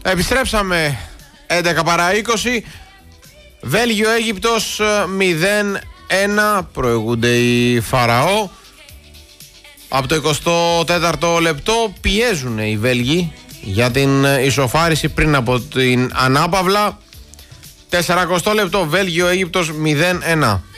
Επιστρέψαμε 11 παρά 20. Βέλγιο-Αίγυπτος 0-1. Προηγούνται οι Φαραώ. Από το 24ο λεπτό πιέζουν οι Βέλγοι για την ισοφάριση πριν από την ανάπαυλα. 40 λεπτό Βέλγιο-Αίγυπτος 0-1.